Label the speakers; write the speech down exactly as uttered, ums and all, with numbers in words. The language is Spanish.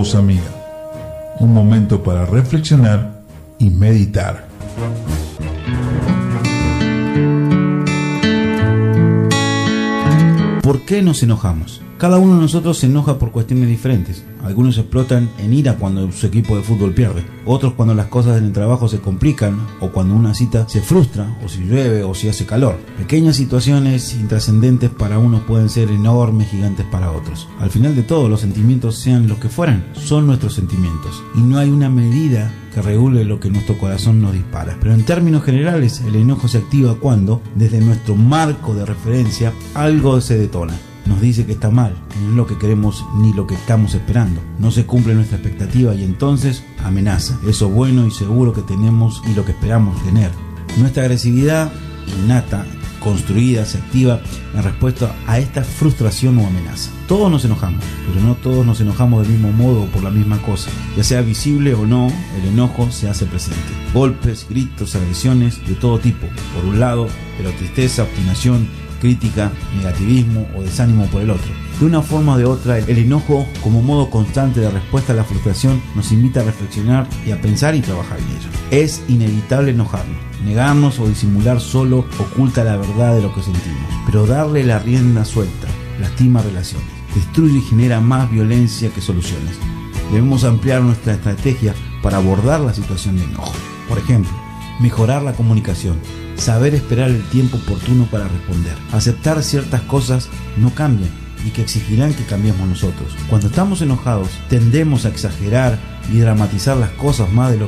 Speaker 1: Voz Amiga, un momento para reflexionar y meditar.
Speaker 2: ¿Por qué nos enojamos? Cada uno de nosotros se enoja por cuestiones diferentes. Algunos explotan en ira cuando su equipo de fútbol pierde. Otros cuando las cosas en el trabajo se complican, o cuando una cita se frustra, o si llueve, o si hace calor. Pequeñas situaciones intrascendentes para unos pueden ser enormes, gigantes para otros. Al final de todo, los sentimientos, sean los que fueran, son nuestros sentimientos. Y no hay una medida que regule lo que nuestro corazón nos dispara. Pero en términos generales, el enojo se activa cuando, desde nuestro marco de referencia, algo se detona. Nos dice que está mal, no es lo que queremos ni lo que estamos esperando. No se cumple nuestra expectativa y entonces amenaza eso bueno y seguro que tenemos y lo que esperamos tener. Nuestra agresividad innata, construida, se activa en respuesta a esta frustración o amenaza. Todos nos enojamos, pero no todos nos enojamos del mismo modo o por la misma cosa. Ya sea visible o no, el enojo se hace presente. Golpes, gritos, agresiones de todo tipo, por un lado, pero tristeza, obstinación, crítica, negativismo o desánimo por el otro. De una forma o de otra, el enojo, como modo constante de respuesta a la frustración, nos invita a reflexionar y a pensar y trabajar en ello. Es inevitable enojarnos. Negarnos o disimular solo oculta la verdad de lo que sentimos. Pero darle la rienda suelta lastima relaciones, destruye y genera más violencia que soluciones. Debemos ampliar nuestra estrategia para abordar la situación de enojo. Por ejemplo, mejorar la comunicación. Saber esperar el tiempo oportuno para responder. Aceptar ciertas cosas no cambian y que exigirán que cambiemos nosotros. Cuando estamos enojados, tendemos a exagerar y dramatizar las cosas más de lo